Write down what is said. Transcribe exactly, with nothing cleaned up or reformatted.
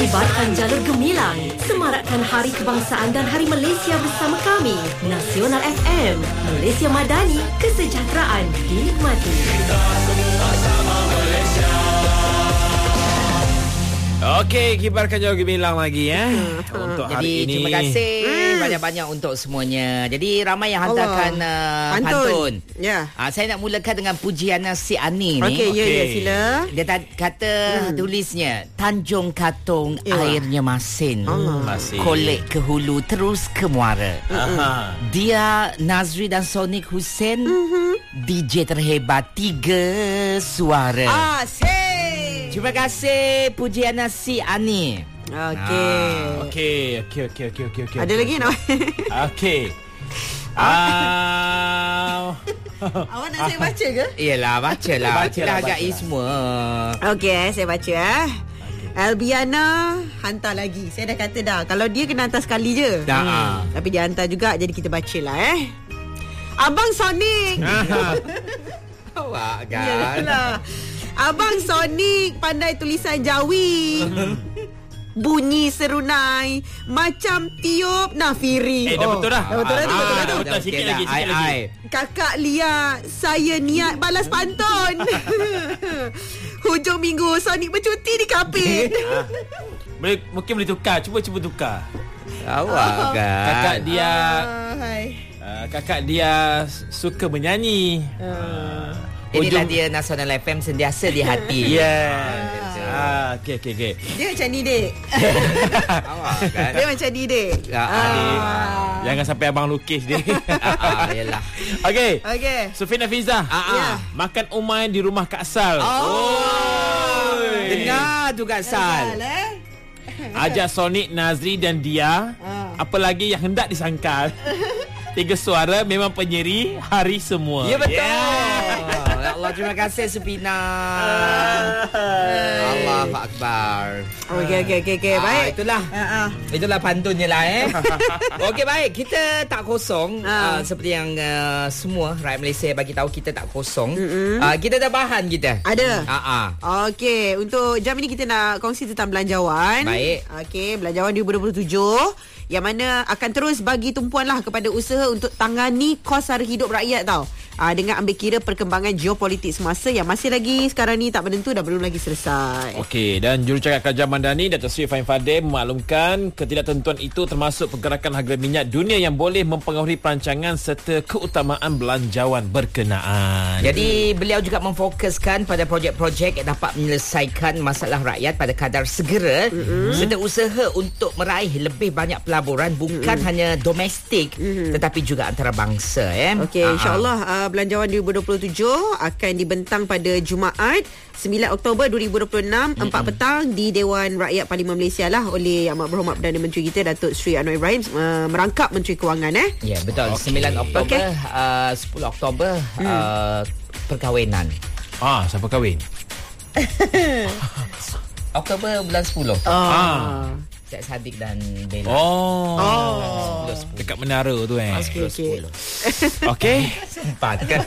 Libatkan jalur gemilang. Semarakkan Hari Kebangsaan dan Hari Malaysia bersama kami. Nasional F M, Malaysia Madani, kesejahteraan dinikmati. Kita semua sama Malaysia. Okey, kibarkan jalur gemilang lagi ya. Hmm. Untuk hari Jadi, ini. terima kasih Hmm. banyak-banyak untuk semuanya. Jadi ramai yang hantarkan uh, Pantun. pantun. Ya. Uh, saya nak mulakan dengan pujian si Ani ni. Okey, ya, ya, Okey. sila. Dia ta- kata hmm. tulisnya Tanjung Katong Ewa. airnya masin. Allah. Masin. Kolek ke hulu terus ke muara. Aha. Dia Nazri dan Sonic Hussein, Mhm. D J terhebat tiga suara. Asyik. Terima kasih pujian si Ani. Okey. Okey, okey, okey, okey, okey, okey. Ada lagi nak? Okey. Ah. Awak nak saya baca ke? Iyalah, bacalah. Bacalah, Kita hargai bacalah. semua. Okey, eh, saya baca eh. Albiana hantar lagi. Saya dah kata dah, kalau dia kena hantar sekali je. Dah, ah. Tapi dia hantar juga, jadi kita bacalah eh. Abang Sonic. Awak kan. Yalah. Abang Sonic pandai tulisan Jawi. Bunyi serunai macam tiup nafiri. Eh, dah betul dah. Dah betul dah tu, betul dah tu. Betul, sikit Okey lagi, dah. sikit Ai, lagi. ai. Kakak Lia, saya niat balas pantun. Hujung minggu Sonic bercuti di Kapit. Boleh, mungkin boleh tukar. Cuba cuba tukar. Awak kan. Kakak dia Ah, hai. uh, kakak dia suka menyanyi. Ah. Inilah Hujung- dia Nasional F M sentiasa di hati. Yes. Ah, okey okey okey. Dia macam ni, Dek. Awak kan. Dia macam ni, Dek. Ah, Ah. Jangan sampai abang lukis dia. Ah, yalah. Okey. Okey. Sufina Fiza. Ah, Ya. ah. Makan umai di rumah Kak Sal. Oh. Dengar tu Kak Sal. eh? Ajak Sonic, Nazri dan Dia. Ah. Apa lagi yang hendak disangkal? Tiga suara memang penyeri hari semua. Ya betul. Yeah. Ya Allah, terima kasih Supina. Allahu Akbar. Okey, okey, okey, okey. Ah, Baik. itulah. Ah, ah. Itulah pantunnya lah eh. Okey baik, kita tak kosong Ah. uh, seperti yang uh, semua rakyat Malaysia bagi tahu kita tak kosong. Uh, kita ada bahan kita. Ada. Ah ah. Okey, untuk jam ini kita nak kongsi tentang belanjawan. Baik. Okey, belanjawan dua ribu dua puluh tujuh yang mana akan terus bagi tumpuan lah kepada usaha untuk tangani kos sara hidup rakyat tau. Aa, dengan ambil kira perkembangan geopolitik semasa yang masih lagi sekarang ni tak menentu dan belum lagi selesai. Okey, dan jurucakap Kerajaan Madani Datuk Seri Fahim Fadil memaklumkan ketidaktentuan itu termasuk pergerakan harga minyak dunia yang boleh mempengaruhi perancangan serta keutamaan belanjawan berkenaan. Jadi beliau juga memfokuskan pada projek-projek yang dapat menyelesaikan masalah rakyat pada kadar segera mm-hmm. serta usaha untuk meraih lebih banyak pelaburan bukan mm-hmm. hanya domestik mm-hmm. tetapi juga antarabangsa eh. Okey, Ah, insya-Allah uh, belanjawan dua ribu dua puluh tujuh akan dibentang pada Jumaat sembilan Oktober dua ribu dua puluh enam mm-hmm. empat petang di Dewan Rakyat Parlimen Malaysia lah oleh Amat Berhormat Perdana Menteri kita Datuk Seri Anwar Ibrahim uh, merangkap Menteri Kewangan eh. Ya, betul. Okey. sembilan Oktober, Okey. uh, sepuluh Oktober Hmm. uh, perkahwinan. Ah, siapa kahwin? Oktober bulan sepuluh. Ah. Cik Sadiq dan Bella. Oh. Oh. Dekat menara tu eh. Okey, okey. Okey. Sempat kan?